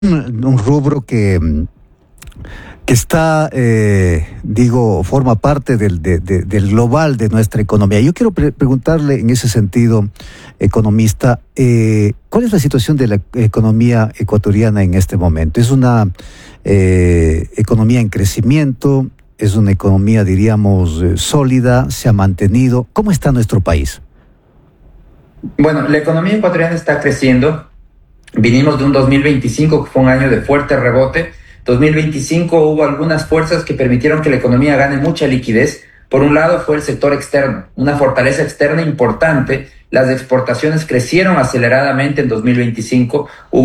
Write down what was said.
un rubro que está, forma parte del global de nuestra economía. Yo quiero preguntarle en ese sentido, economista, ¿cuál es la situación de la economía ecuatoriana en este momento? ¿Es una economía en crecimiento? ¿Es una economía, diríamos, sólida? ¿Se ha mantenido? ¿Cómo está nuestro país? Bueno, la economía ecuatoriana está creciendo. Vinimos de un 2025 que fue un año de fuerte rebote. 2025 hubo algunas fuerzas que permitieron que la economía gane mucha liquidez. Por un lado fue el sector externo, una fortaleza externa importante. Las exportaciones crecieron aceleradamente en 2025. Hubo